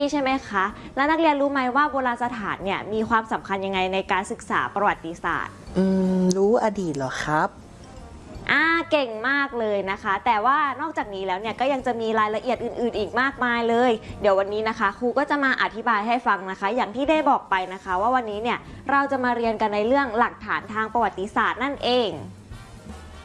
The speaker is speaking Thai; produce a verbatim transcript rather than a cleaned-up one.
ใช่ไหมคะแล้วนักเรียนรู้ไหมว่าโบราณสถานเนี่ยมีความสำคัญยังไงในการศึกษาประวัติศาสตร์อืมรู้อดีตเหรอครับอ่าเก่งมากเลยนะคะแต่ว่านอกจากนี้แล้วเนี่ยก็ยังจะมีรายละเอียดอื่นๆอีกมากมายเลยเดี๋ยววันนี้นะคะครูก็จะมาอธิบายให้ฟังนะคะอย่างที่ได้บอกไปนะคะว่าวันนี้เนี่ยเราจะมาเรียนกันในเรื่องหลักฐานทางประวัติศาสตร์นั่นเอง